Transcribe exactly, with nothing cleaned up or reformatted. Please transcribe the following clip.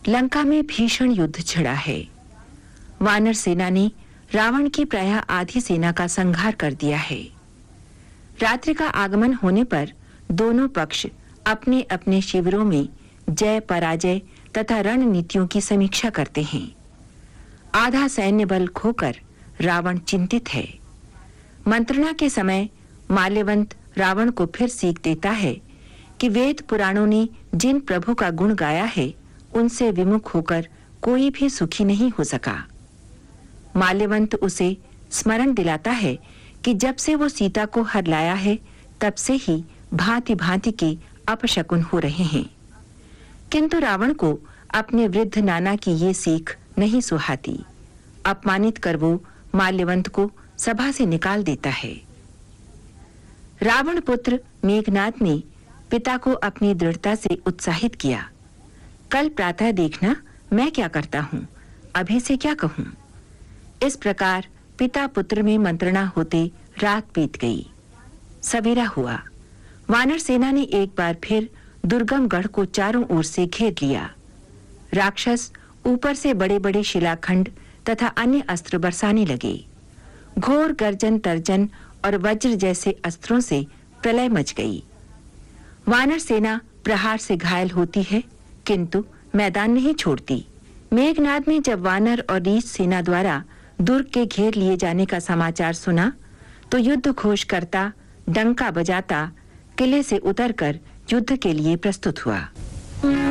लंका में भीषण युद्ध छिड़ा है। वानर सेना ने रावण की प्रायः आधी सेना का संहार कर दिया है। रात्रि का आगमन होने पर दोनों पक्ष अपने अपने शिविरों में जय पराजय तथा रणनीतियों की समीक्षा करते हैं। आधा सैन्य बल खोकर रावण चिंतित है। मंत्रणा के समय माल्यवंत रावण को फिर सीख देता है कि वेद पुराणों ने जिन प्रभु का गुण गाया है उनसे विमुख होकर कोई भी सुखी नहीं हो सका। माल्यवंत उसे स्मरण दिलाता है कि जब से वो सीता को हर लाया है तब से ही भांति भांति के अपशकुन हो रहे हैं। किंतु रावण को अपने वृद्ध नाना की ये सीख नहीं सुहाती। अपमानित कर वो माल्यवंत को सभा से निकाल देता है। रावण पुत्र मेघनाद ने पिता को अपनी दृढ़ता से उत्साहित किया। कल प्रातः देखना मैं क्या करता हूँ, अभी से क्या कहूँ। इस प्रकार पिता पुत्र में मंत्रणा होते रात बीत गई। सवेरा हुआ। वानर सेना ने एक बार फिर दुर्गम गढ़ को चारों ओर से घेर लिया। राक्षस ऊपर से बड़े-बड़े शिलाखंड तथा अन्य अस्त्र बरसाने लगे। घोर गर्जन तर्जन और वज्र जैसे अस्त्रों से प्रलय मच गई। वानर सेना प्रहार से घायल होती है किंतु मैदान नहीं छोड़ती। मेघनाद ने जब वानर और रीछ सेना द्वारा दुर्ग के घेर लिए जाने का समाचार सुना तो युद्ध घोष करता डंका बजाता किले से उतरकर युद्ध के लिए प्रस्तुत हुआ।